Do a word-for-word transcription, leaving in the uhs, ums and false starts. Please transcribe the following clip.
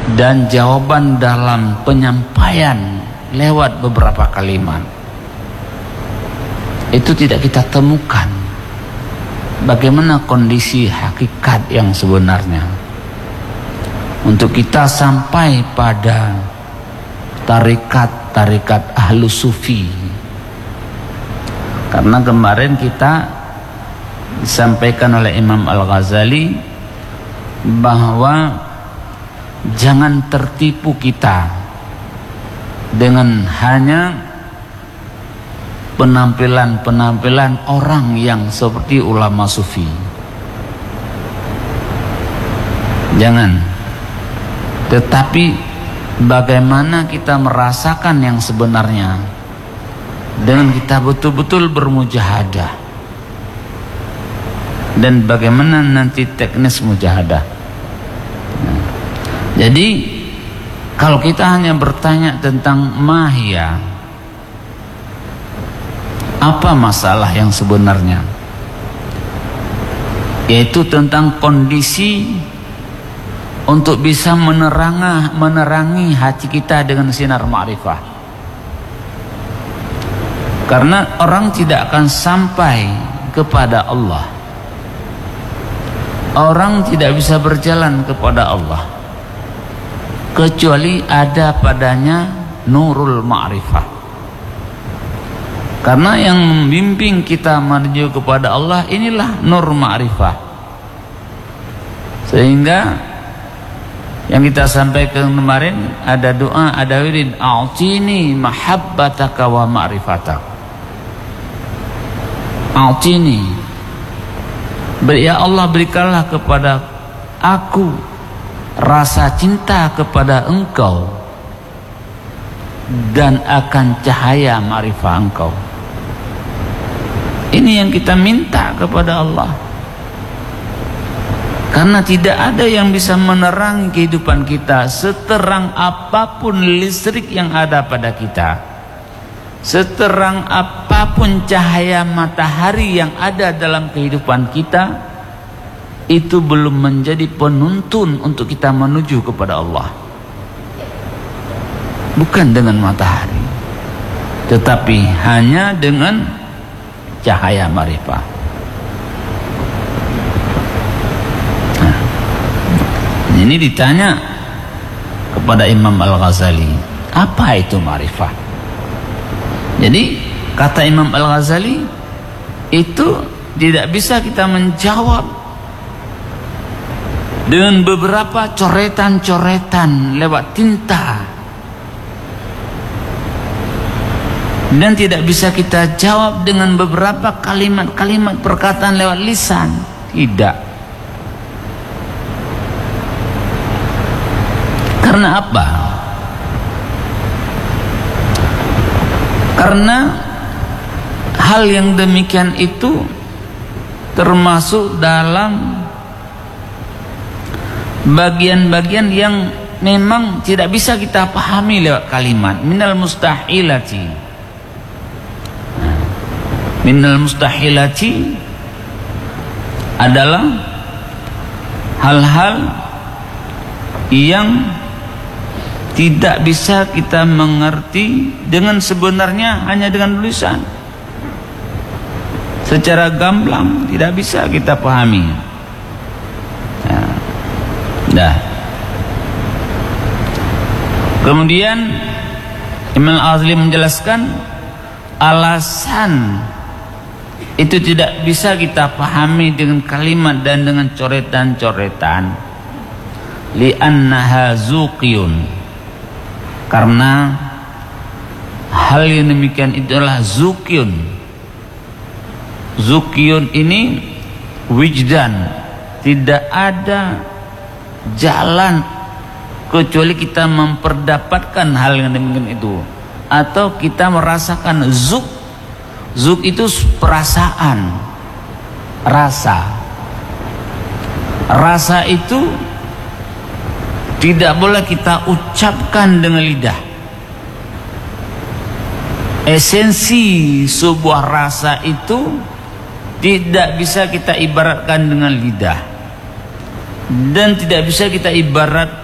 dan jawaban dalam penyampaian lewat beberapa kalimat itu tidak kita temukan bagaimana kondisi hakikat yang sebenarnya untuk kita sampai pada tarikat-tarikat ahlus sufi. Karena kemarin kita disampaikan oleh Imam Al-Ghazali bahwa jangan tertipu kita dengan hanya penampilan-penampilan orang yang seperti ulama sufi. Jangan. Tetapi bagaimana kita merasakan yang sebenarnya dengan kita betul-betul bermujahadah, dan bagaimana nanti teknis mujahadah. Nah, jadi kalau kita hanya bertanya tentang mahya, apa masalah yang sebenarnya, yaitu tentang kondisi untuk bisa menerangi, menerangi hati kita dengan sinar ma'rifah. Karena orang tidak akan sampai kepada Allah, orang tidak bisa berjalan kepada Allah kecuali ada padanya nurul ma'rifah. Karena yang membimbing kita menuju kepada Allah inilah nur ma'rifah. Sehingga yang kita sampaikan kemarin ada doa, ada wirid, a'tini mahabbataka wa ma'rifatak. A'tini, ya Allah, berikanlah kepada aku rasa cinta kepada Engkau dan akan cahaya ma'rifah Engkau. Ini yang kita minta kepada Allah. Karena tidak ada yang bisa menerangi kehidupan kita seterang apapun listrik yang ada pada kita, seterang apapun cahaya matahari yang ada dalam kehidupan kita, itu belum menjadi penuntun untuk kita menuju kepada Allah. Bukan dengan matahari, tetapi hanya dengan cahaya ma'rifah. Nah, ini ditanya kepada Imam Al-Ghazali, apa itu ma'rifah? Jadi kata Imam Al-Ghazali, itu tidak bisa kita menjawab dengan beberapa coretan-coretan lewat tinta, dan tidak bisa kita jawab dengan beberapa kalimat-kalimat perkataan lewat lisan. Tidak. Karena apa? Karena hal yang demikian itu termasuk dalam bagian-bagian yang memang tidak bisa kita pahami lewat kalimat. Minal mustahilati, minal mustahilati adalah hal-hal yang tidak bisa kita mengerti dengan sebenarnya hanya dengan tulisan. Secara gamblang tidak bisa kita pahami. Ya. Dah. Kemudian Imam Al-Ghazali menjelaskan alasan itu tidak bisa kita pahami dengan kalimat dan dengan coretan-coretan. Li'annaha zuqiyun, karena hal yang demikian itulah zuqiyun. Zuqiyun ini wijdan, tidak ada jalan kecuali kita memperdapatkan hal yang demikian itu, atau kita merasakan zuk. Zuk itu perasaan, rasa. Rasa itu tidak boleh kita ucapkan dengan lidah. Esensi sebuah rasa itu tidak bisa kita ibaratkan dengan lidah, dan tidak bisa kita ibarat